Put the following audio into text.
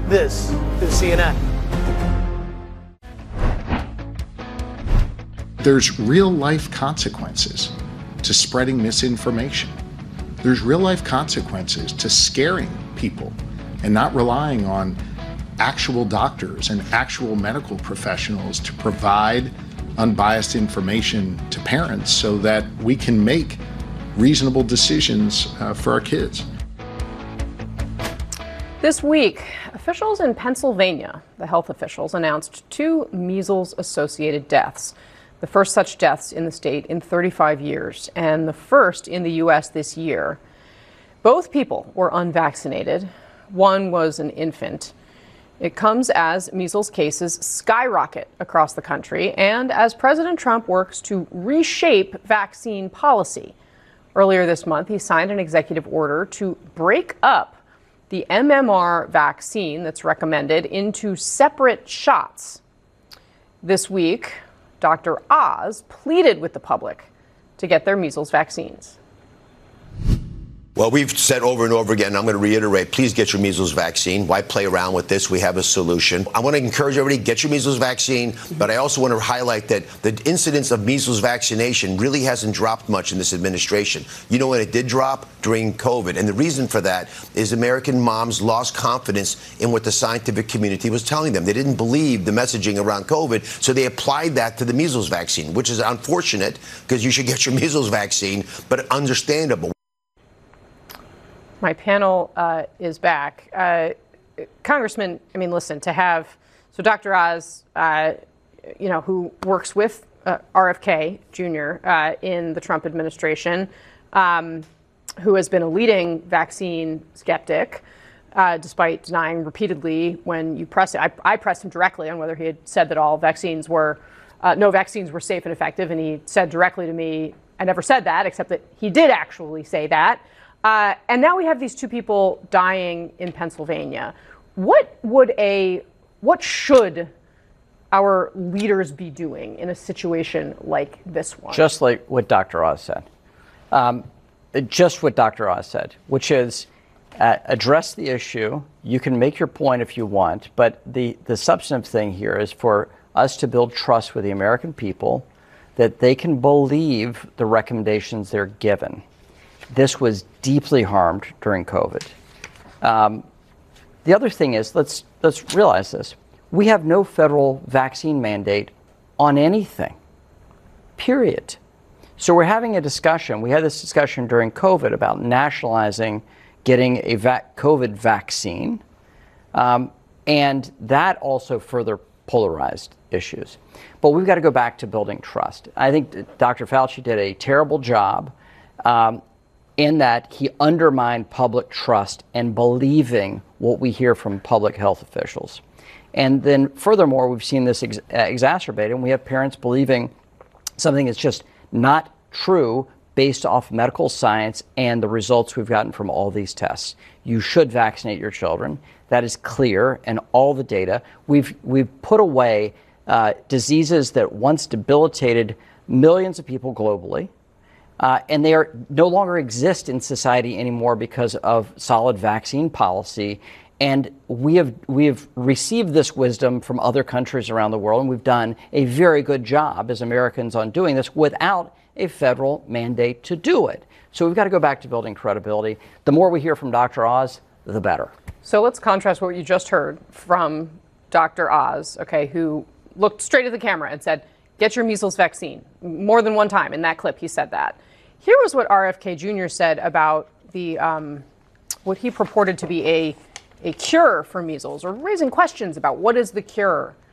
This is CNN. There's real-life consequences to spreading misinformation. There's real-life consequences to scaring people and not relying on actual doctors and actual medical professionals to provide unbiased information to parents so that we can make reasonable decisions for our kids. This week, officials in Pennsylvania, the health officials, announced 2 measles-associated deaths. The first such deaths in the state in 35 years, and the first in the U.S. this year. Both people were unvaccinated. One was an infant. It comes as measles cases skyrocket across the country and as President Trump works to reshape vaccine policy. Earlier this month, he signed an executive order to break up the MMR vaccine that's recommended into separate shots. This week, Dr. Oz pleaded with the public to get their measles vaccines. Well, we've said over and over again, I'm going to reiterate, please get your measles vaccine. Why play around with this? We have a solution. I want to encourage everybody, get your measles vaccine, but I also want to highlight that the incidence of measles vaccination really hasn't dropped much in this administration. You know when it did drop? During COVID. And the reason for that is American moms lost confidence in what the scientific community was telling them. They didn't believe the messaging around COVID, so they applied that to the measles vaccine, which is unfortunate because you should get your measles vaccine, but understandable. My panel is back. Congressman, I mean, listen, to have, so Dr. Oz, who works with RFK Jr. In the Trump administration, who has been a leading vaccine skeptic, despite denying repeatedly when you press it. I pressed him directly on whether he had said that all vaccines were, no vaccines were safe and effective, and he said directly to me, I never said that, except that he did actually say that. And now we have these 2 people dying in Pennsylvania. What should our leaders be doing in a situation like this one? Just like what Dr. Oz said. Just what Dr. Oz said, which is address the issue. You can make your point if you want, but the substantive thing here is for us to build trust with the American people that they can believe the recommendations they're given. This was deeply harmed during COVID. The other thing is, let's realize this. We have no federal vaccine mandate on anything, period. So we're having a discussion. We had this discussion during COVID about nationalizing getting a COVID vaccine. And that also further polarized issues. But we've got to go back to building trust. I think Dr. Fauci did a terrible job in that he undermined public trust and believing what we hear from public health officials. And then furthermore, we've seen this exacerbated, and we have parents believing something that's just not true based off medical science and the results we've gotten from all these tests. You should vaccinate your children. That is clear, and all the data. We've put away diseases that once debilitated millions of people globally. And they no longer exist in society anymore because of solid vaccine policy. And we have received this wisdom from other countries around the world, and we've done a very good job as Americans on doing this without a federal mandate to do it. So we've got to go back to building credibility. The more we hear from Dr. Oz, the better. So let's contrast what you just heard from Dr. Oz, okay, who looked straight at the camera and said, get your measles vaccine. More than one time in that clip, he said that. Here was what RFK Jr. said about the what he purported to be a cure for measles, or raising questions about what is the cure.